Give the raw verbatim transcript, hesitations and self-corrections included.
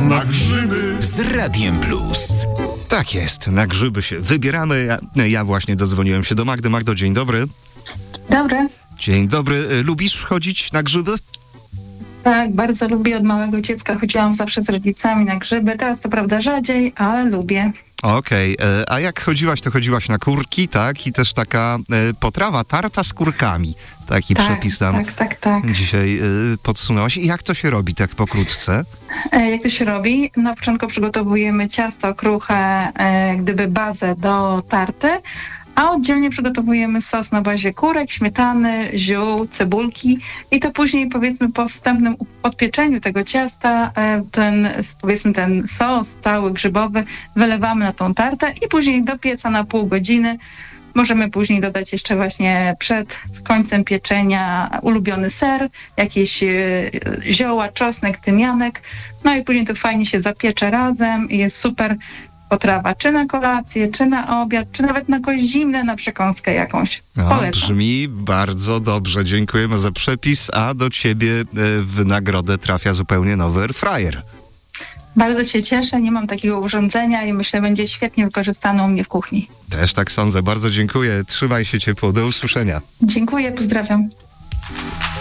Na grzyby z Radiem Plus. Tak jest, na grzyby się wybieramy. Ja, ja właśnie dodzwoniłem się do Magdy. Magdo, dzień dobry. Dobry. Dzień dobry. Lubisz chodzić na grzyby? Tak, bardzo lubię. Od małego dziecka chodziłam zawsze z rodzicami na grzyby. Teraz to prawda rzadziej, ale lubię. Okej, okay. A jak chodziłaś, to chodziłaś na kurki, tak? I też taka e, potrawa tarta z kurkami. Taki tak, przepis tam tak, tak, tak. dzisiaj e, podsunęłaś. I jak to się robi tak pokrótce? E, jak to się robi? Na początku przygotowujemy ciasto kruche, e, gdyby bazę do tarty, a oddzielnie przygotowujemy sos na bazie kurek, śmietany, ziół, cebulki i to później, powiedzmy, po wstępnym podpieczeniu tego ciasta ten, powiedzmy, ten sos cały grzybowy wylewamy na tą tartę i później do pieca na pół godziny. Możemy później dodać jeszcze właśnie przed końcem pieczenia ulubiony ser, jakieś zioła, czosnek, tymianek, no i później to fajnie się zapiecze razem i jest super potrawa, czy na kolację, czy na obiad, czy nawet na coś zimne, na przekąskę jakąś. No, brzmi bardzo dobrze. Dziękujemy za przepis, a do ciebie w nagrodę trafia zupełnie nowy air fryer. Bardzo się cieszę, nie mam takiego urządzenia i myślę, będzie świetnie wykorzystane u mnie w kuchni. Też tak sądzę. Bardzo dziękuję. Trzymaj się ciepło. Do usłyszenia. Dziękuję, pozdrawiam.